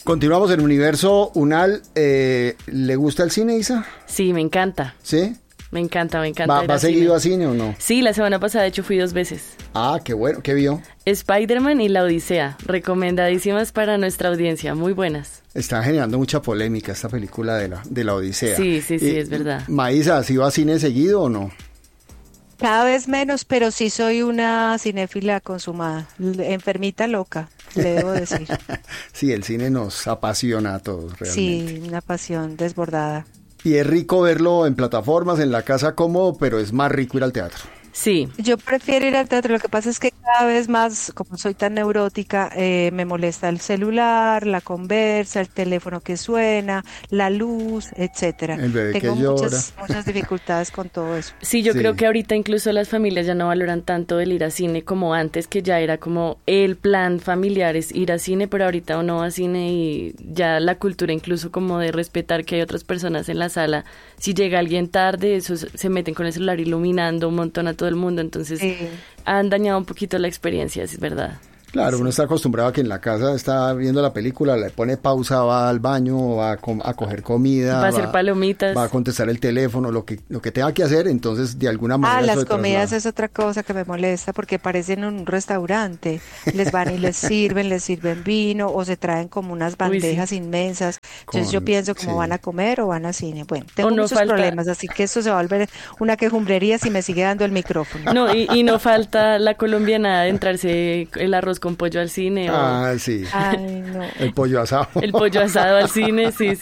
Continuamos en Universo Unal. ¿Le gusta el cine, Isa? Sí, me encanta. ¿Sí? Me encanta. ¿Va seguido a cine o no? Sí, la semana pasada de hecho fui 2 veces. Ah, qué bueno. ¿Qué vio? Spider-Man y La Odisea, recomendadísimas para nuestra audiencia, muy buenas. Está generando mucha polémica esta película de la Odisea. Sí, es verdad. Maísa, ¿sí va a cine seguido o no? Cada vez menos, pero sí soy una cinéfila consumada, enfermita loca, le debo decir. Sí, el cine nos apasiona a todos, realmente. Sí, una pasión desbordada. Y es rico verlo en plataformas, en la casa cómodo, pero es más rico ir al teatro. Sí. Yo prefiero ir al teatro, lo que pasa es que cada vez más, como soy tan neurótica, me molesta el celular, la conversa, el teléfono que suena, la luz, etcétera. El bebé Tengo que llora. muchas dificultades con todo eso. Sí, yo creo que ahorita incluso las familias ya no valoran tanto el ir a cine como antes, que ya era como el plan familiar es ir a cine, pero ahorita uno va a cine y ya la cultura incluso como de respetar que hay otras personas en la sala. Si llega alguien tarde, eso se meten con el celular iluminando un montón a todo el mundo, entonces Sí. han dañado un poquito la experiencia, es verdad. Claro, uno está acostumbrado a que en la casa está viendo la película, le pone pausa, va al baño, va a coger comida, Va a hacer palomitas. va a contestar el teléfono, lo que tenga que hacer, entonces de alguna manera... Las comidas es otra cosa que me molesta porque parecen un restaurante, les van y les sirven vino o se traen como unas bandejas inmensas, entonces yo pienso cómo van a comer o van a cine. Bueno, tengo muchos problemas, así que esto se va a volver una quejumbrería si me sigue dando el micrófono. No, y no falta la colombiana de entrarse el arroz con pollo al cine. Sí. Ay, no. El pollo asado. El pollo asado al cine, sí.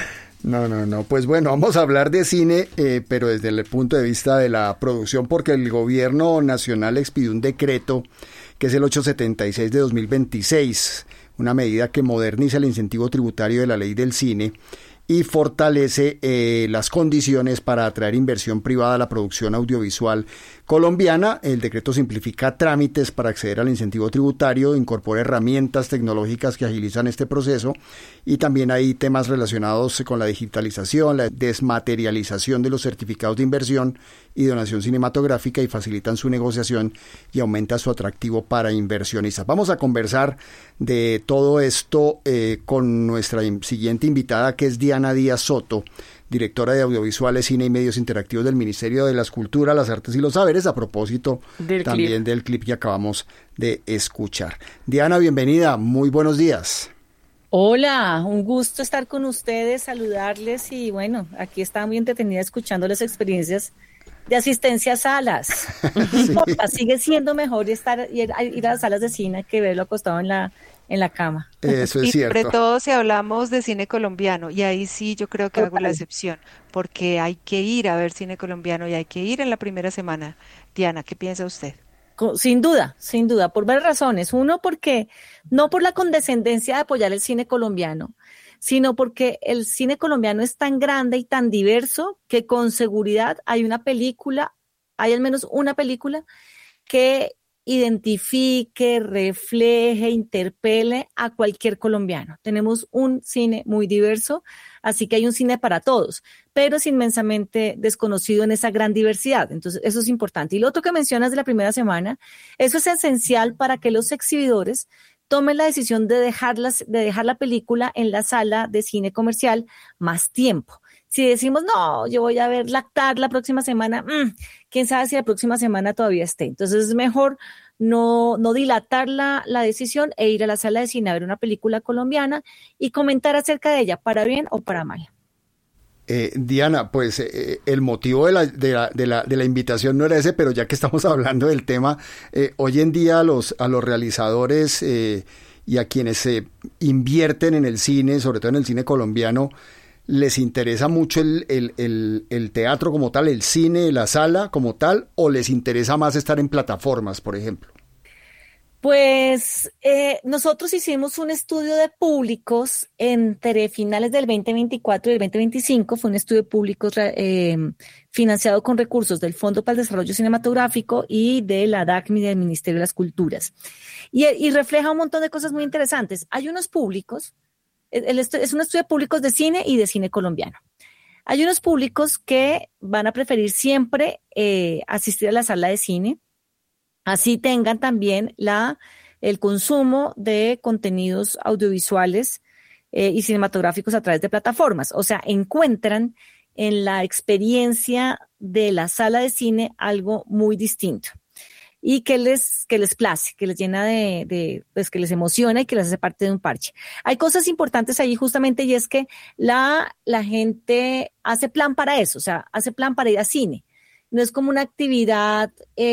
No. Pues bueno, vamos a hablar de cine, pero desde el punto de vista de la producción, porque el gobierno nacional expidió un decreto, que es el 876 de 2026, una medida que moderniza el incentivo tributario de la ley del cine y fortalece las condiciones para atraer inversión privada a la producción audiovisual colombiana. El decreto simplifica trámites para acceder al incentivo tributario, incorpora herramientas tecnológicas que agilizan este proceso y también hay temas relacionados con la digitalización, la desmaterialización de los certificados de inversión y donación cinematográfica y facilitan su negociación y aumenta su atractivo para inversionistas. Vamos a conversar de todo esto con nuestra siguiente invitada, que es Diana Díaz Soto, directora de Audiovisuales, Cine y Medios Interactivos del Ministerio de las Culturas, las Artes y los Saberes, a propósito del clip que acabamos de escuchar. Diana, bienvenida, muy buenos días. Hola, un gusto estar con ustedes, saludarles y bueno, aquí estaba muy entretenida escuchando las experiencias de asistencia a salas. No importa, sigue siendo mejor ir a las salas de cine que verlo acostado en la cama. Eso es cierto. Sobre todo si hablamos de cine colombiano, y ahí sí yo creo que hago la excepción, porque hay que ir a ver cine colombiano y hay que ir en la primera semana. Diana, ¿qué piensa usted? Sin duda, por varias razones. Uno, porque no por la condescendencia de apoyar el cine colombiano, sino porque el cine colombiano es tan grande y tan diverso que con seguridad hay al menos una película que identifique, refleje, interpele a cualquier colombiano. Tenemos un cine muy diverso, así que hay un cine para todos, pero es inmensamente desconocido en esa gran diversidad. Entonces, eso es importante. Y lo otro que mencionas de la primera semana, eso es esencial para que los exhibidores tomen la decisión de dejar la película en la sala de cine comercial más tiempo. Si decimos, no, yo voy a ver Lactar la próxima semana, quién sabe si la próxima semana todavía esté. Entonces es mejor no dilatar la decisión e ir a la sala de cine a ver una película colombiana y comentar acerca de ella, para bien o para mal. Diana, pues el motivo de la invitación no era ese, pero ya que estamos hablando del tema, hoy en día a los realizadores y a quienes invierten en el cine, sobre todo en el cine colombiano, ¿les interesa mucho el teatro como tal, el cine, la sala como tal, o les interesa más estar en plataformas, por ejemplo? Pues nosotros hicimos un estudio de públicos entre finales del 2024 y el 2025, fue un estudio de públicos financiado con recursos del Fondo para el Desarrollo Cinematográfico y de la DACMI del Ministerio de las Culturas. Y refleja un montón de cosas muy interesantes. Hay unos públicos, es un estudio de públicos de cine y de cine colombiano. Hay unos públicos que van a preferir siempre asistir a la sala de cine, así tengan también el consumo de contenidos audiovisuales y cinematográficos a través de plataformas. O sea, encuentran en la experiencia de la sala de cine algo muy distinto y que les place, que les llena pues que les emociona y que les hace parte de un parche. Hay cosas importantes ahí justamente y es que la gente hace plan para eso, o sea, hace plan para ir a cine. No es como una actividad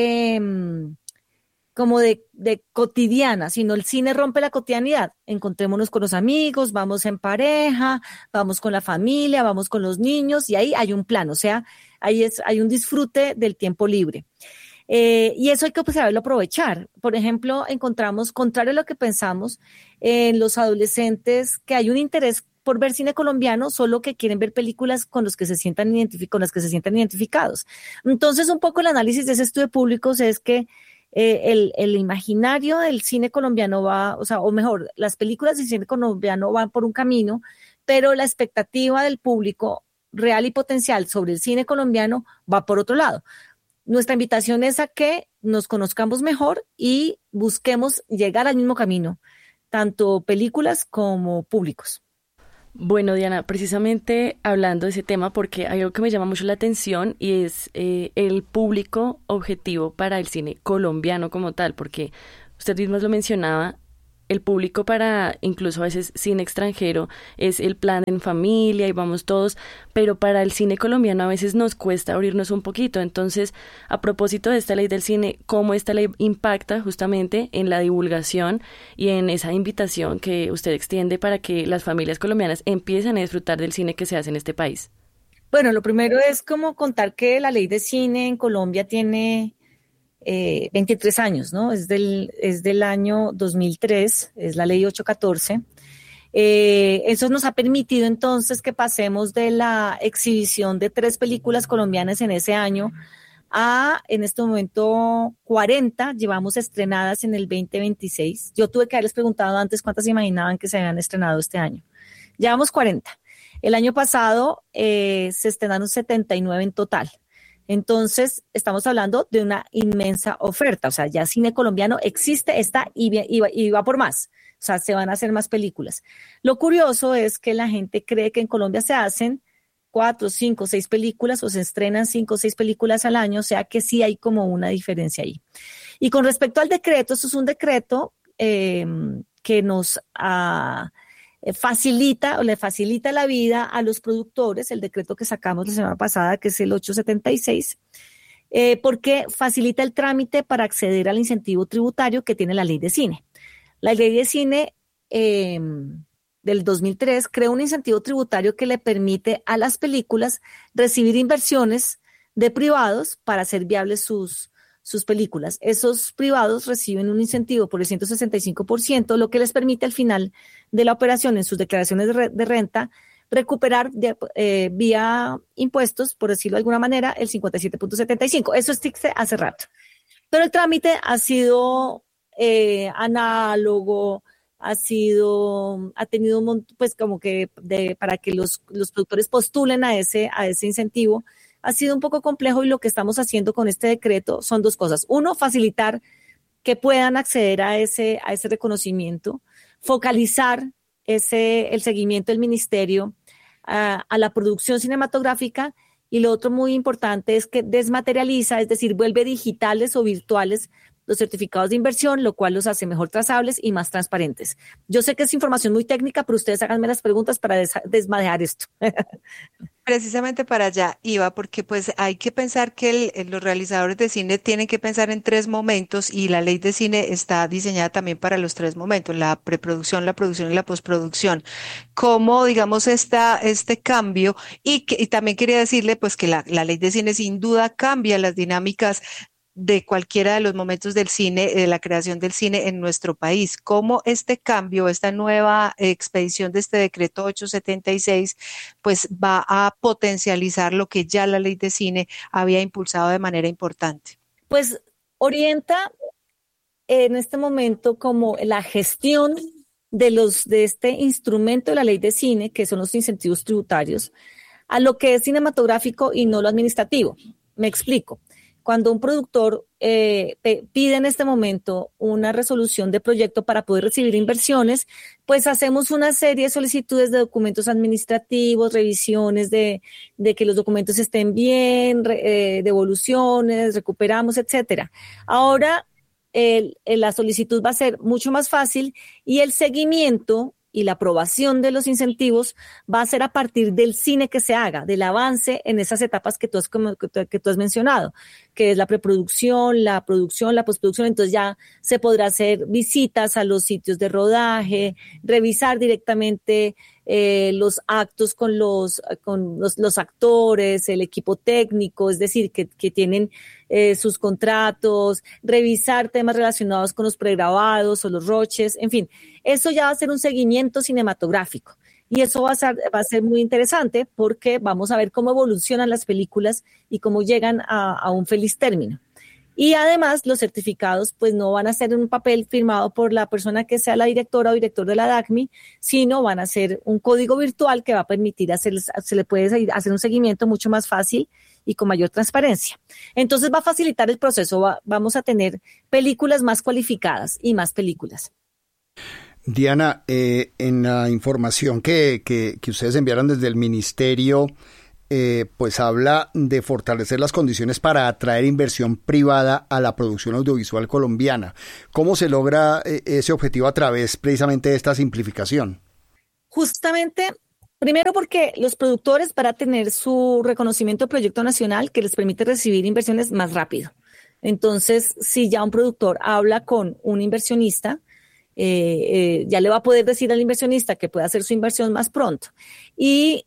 como de cotidiana, sino el cine rompe la cotidianidad. Encontrémonos con los amigos, vamos en pareja, vamos con la familia, vamos con los niños y ahí hay un plan, o sea, hay un disfrute del tiempo libre. Y eso hay que saberlo aprovechar. Por ejemplo, encontramos, contrario a lo que pensamos, en los adolescentes que hay un interés por ver cine colombiano, solo que quieren ver películas con las que se sientan identificados. Entonces, un poco el análisis de ese estudio de públicos es que el imaginario del cine colombiano va, o mejor, las películas del cine colombiano van por un camino, pero la expectativa del público real y potencial sobre el cine colombiano va por otro lado. Nuestra invitación es a que nos conozcamos mejor y busquemos llegar al mismo camino, tanto películas como públicos. Bueno, Diana, precisamente hablando de ese tema, porque hay algo que me llama mucho la atención y es el público objetivo para el cine colombiano como tal, porque usted misma lo mencionaba, el público para incluso a veces cine extranjero es el plan en familia y vamos todos, pero para el cine colombiano a veces nos cuesta abrirnos un poquito. Entonces, a propósito de esta ley del cine, ¿cómo esta ley impacta justamente en la divulgación y en esa invitación que usted extiende para que las familias colombianas empiecen a disfrutar del cine que se hace en este país? Bueno, lo primero es como contar que la ley de cine en Colombia tiene 23 años, ¿no? Es del año 2003, es la ley 814. Eso nos ha permitido entonces que pasemos de la exhibición de 3 películas colombianas en ese año a, en este momento, 40 llevamos estrenadas en el 2026. Yo tuve que haberles preguntado antes cuántas se imaginaban que se habían estrenado este año. Llevamos 40. El año pasado se estrenaron 79 en total. Entonces, estamos hablando de una inmensa oferta, o sea, ya cine colombiano existe, está y va por más, o sea, se van a hacer más películas. Lo curioso es que la gente cree que en Colombia se hacen 4, 5, 6 películas o se estrenan 5 o 6 películas al año, o sea que sí hay como una diferencia ahí. Y con respecto al decreto, esto es un decreto que nos le facilita la vida a los productores, el decreto que sacamos la semana pasada, que es el 876, porque facilita el trámite para acceder al incentivo tributario que tiene la ley de cine. La ley de cine del 2003 creó un incentivo tributario que le permite a las películas recibir inversiones de privados para hacer viables sus películas. Esos privados reciben un incentivo por el 165%, lo que les permite al final de la operación en sus declaraciones de renta recuperar vía impuestos, por decirlo de alguna manera, el 57.75%. Eso existe hace rato. Pero el trámite ha sido análogo, ha tenido un montón, pues como que para que los productores postulen a ese incentivo, ha sido un poco complejo y lo que estamos haciendo con este decreto son 2 cosas. Uno, facilitar que puedan acceder a ese reconocimiento, focalizar el seguimiento del ministerio a la producción cinematográfica y lo otro muy importante es que desmaterializa, es decir, vuelve digitales o virtuales los certificados de inversión, lo cual los hace mejor trazables y más transparentes. Yo sé que es información muy técnica, pero ustedes háganme las preguntas para desmadejar esto. Precisamente para allá iba, porque pues hay que pensar que los realizadores de cine tienen que pensar en 3 momentos y la ley de cine está diseñada también para los 3 momentos, la preproducción, la producción y la postproducción. Cómo, digamos, este cambio y también quería decirle pues que la ley de cine sin duda cambia las dinámicas de cualquiera de los momentos del cine, de la creación del cine en nuestro país. Cómo este cambio, esta nueva expedición de este decreto 876, pues va a potencializar lo que ya la ley de cine había impulsado de manera importante. Pues orienta en este momento como la gestión de este instrumento de la ley de cine, que son los incentivos tributarios, a lo que es cinematográfico y no lo administrativo. Me explico. cuando un productor pide en este momento una resolución de proyecto para poder recibir inversiones, pues hacemos una serie de solicitudes de documentos administrativos, revisiones de que los documentos estén bien, devoluciones, recuperamos, etcétera. Ahora la solicitud va a ser mucho más fácil y el seguimiento y la aprobación de los incentivos va a ser a partir del cine que se haga, del avance en esas etapas que tú has mencionado, que es la preproducción, la producción, la postproducción. Entonces ya se podrá hacer visitas a los sitios de rodaje, revisar directamente los actos con los actores, el equipo técnico, es decir, que tienen sus contratos, revisar temas relacionados con los pregrabados o los roches, en fin, eso ya va a ser un seguimiento cinematográfico. Y eso va a ser muy interesante porque vamos a ver cómo evolucionan las películas y cómo llegan a un feliz término. Y además los certificados pues no van a ser un papel firmado por la persona que sea la directora o director de la DACMI, sino van a ser un código virtual que va a permitir se le puede hacer un seguimiento mucho más fácil y con mayor transparencia. Entonces va a facilitar el proceso, vamos a tener películas más cualificadas y más películas. Diana, en la información que ustedes enviaron desde el ministerio, pues habla de fortalecer las condiciones para atraer inversión privada a la producción audiovisual colombiana. ¿Cómo se logra ese objetivo a través precisamente de esta simplificación? Justamente, primero porque los productores van a tener su reconocimiento de proyecto nacional que les permite recibir inversiones más rápido. Entonces, si ya un productor habla con un inversionista, ya le va a poder decir al inversionista que puede hacer su inversión más pronto y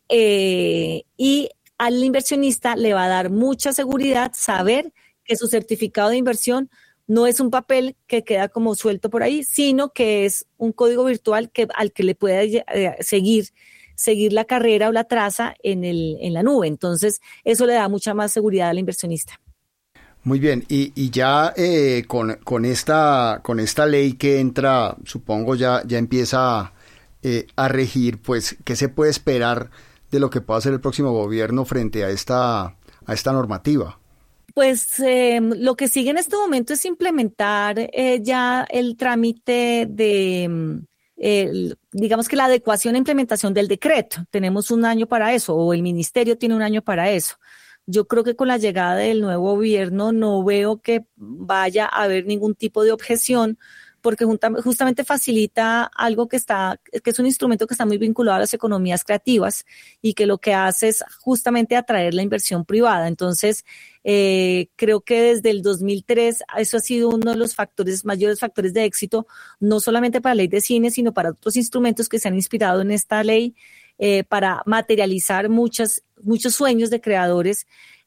al inversionista le va a dar mucha seguridad saber que su certificado de inversión no es un papel que queda como suelto por ahí, sino que es un código virtual al que le puede seguir la carrera o la traza en la nube. Entonces, eso le da mucha más seguridad al inversionista. Muy bien, y ya con esta ley que entra, supongo ya empieza a regir, pues, ¿qué se puede esperar de lo que pueda hacer el próximo gobierno frente a esta normativa? Pues lo que sigue en este momento es implementar ya el trámite de, digamos que la adecuación e implementación del decreto. Tenemos un año para eso, o el ministerio tiene un año para eso. Yo creo que con la llegada del nuevo gobierno no veo que vaya a haber ningún tipo de objeción, porque justamente facilita algo que es un instrumento que está muy vinculado a las economías creativas y que lo que hace es justamente atraer la inversión privada. Entonces, creo que desde el 2003 eso ha sido uno de los mayores factores de éxito, no solamente para la ley de cine, sino para otros instrumentos que se han inspirado en esta ley para materializar muchos sueños de creadores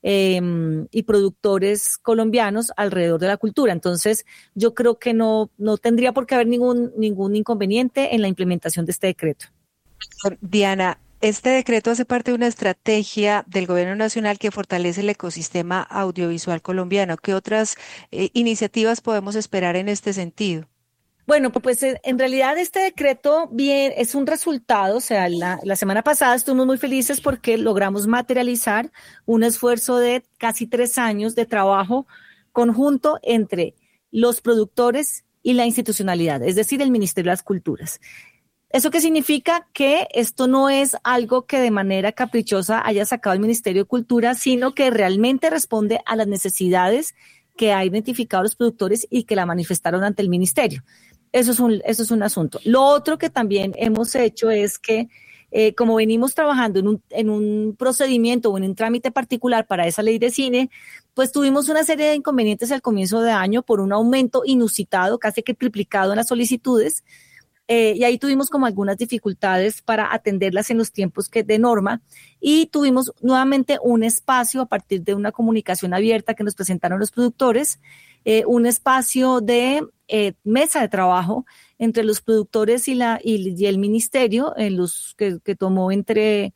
y productores colombianos alrededor de la cultura. Entonces, yo creo que no tendría por qué haber ningún inconveniente en la implementación de este decreto. Diana, este decreto hace parte de una estrategia del Gobierno Nacional que fortalece el ecosistema audiovisual colombiano. ¿Qué otras iniciativas podemos esperar en este sentido? Bueno, pues en realidad este decreto es un resultado, o sea, la semana pasada estuvimos muy felices porque logramos materializar un esfuerzo de casi 3 años de trabajo conjunto entre los productores y la institucionalidad, es decir, el Ministerio de las Culturas. ¿Eso qué significa? Que esto no es algo que de manera caprichosa haya sacado el Ministerio de Cultura, sino que realmente responde a las necesidades que ha identificado los productores y que la manifestaron ante el ministerio. Eso es un asunto. Lo otro que también hemos hecho es que, como venimos trabajando en un procedimiento o en un trámite particular para esa ley de cine, pues tuvimos una serie de inconvenientes al comienzo de año por un aumento inusitado, casi que triplicado en las solicitudes, y ahí tuvimos como algunas dificultades para atenderlas en los tiempos de norma, y tuvimos nuevamente un espacio a partir de una comunicación abierta que nos presentaron los productores, un espacio de mesa de trabajo entre los productores y el ministerio, en los que tomó entre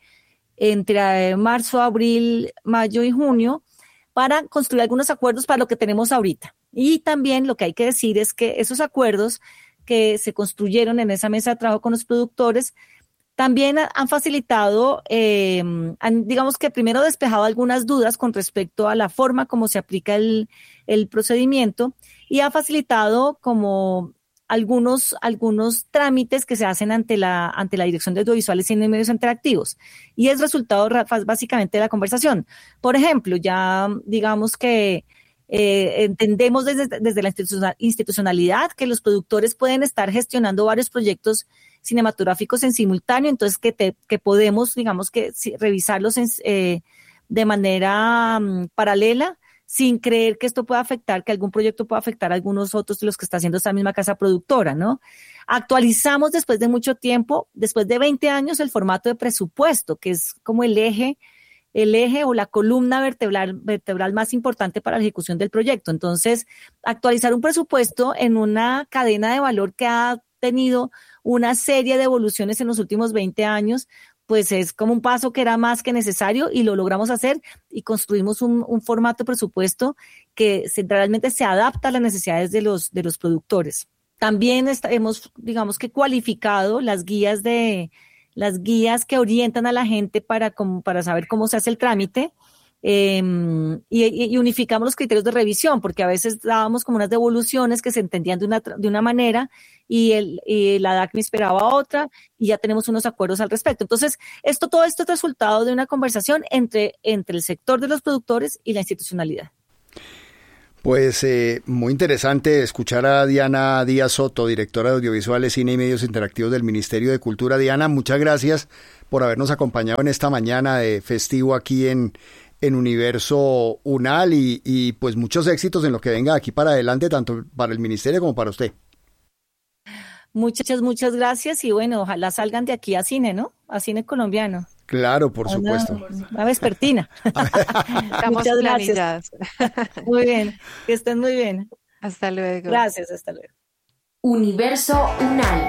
marzo, abril, mayo y junio, para construir algunos acuerdos para lo que tenemos ahorita. Y también lo que hay que decir es que esos acuerdos que se construyeron en esa mesa de trabajo con los productores También han facilitado, digamos que primero despejado algunas dudas con respecto a la forma como se aplica el procedimiento, y ha facilitado como algunos trámites que se hacen ante la Dirección de Audiovisuales y Medios Interactivos, y es resultado básicamente de la conversación. Por ejemplo, ya digamos que entendemos desde la institucionalidad que los productores pueden estar gestionando varios proyectos cinematográficos en simultáneo, entonces que podemos, digamos que revisarlos de manera paralela, sin creer que esto pueda afectar, que algún proyecto pueda afectar a algunos otros de los que está haciendo esta misma casa productora, ¿no? Actualizamos después de mucho tiempo, después de 20 años, el formato de presupuesto, que es como el eje o la columna vertebral más importante para la ejecución del proyecto. Entonces, actualizar un presupuesto en una cadena de valor que ha tenido una serie de evoluciones en los últimos 20 años, pues es como un paso que era más que necesario, y lo logramos hacer y construimos un formato de presupuesto que realmente se adapta a las necesidades de los productores. También hemos, digamos que cualificado las guías que orientan a la gente para saber cómo se hace el trámite, y unificamos los criterios de revisión, porque a veces dábamos como unas devoluciones que se entendían de una manera y la DACMI esperaba otra, y ya tenemos unos acuerdos al respecto. Entonces, todo esto es resultado de una conversación entre el sector de los productores y la institucionalidad. Pues muy interesante escuchar a Diana Díaz Soto, directora de Audiovisuales, Cine y Medios Interactivos del Ministerio de Cultura. Diana, muchas gracias por habernos acompañado en esta mañana de festivo aquí en Universo Unal, y pues muchos éxitos en lo que venga aquí para adelante, tanto para el Ministerio como para usted. Muchas gracias, y bueno, ojalá salgan de aquí a cine, ¿no? A cine colombiano. Claro, por supuesto. Una vespertina. Muchas gracias. Muy bien, que estén muy bien. Hasta luego. Gracias, hasta luego. Universo Unal.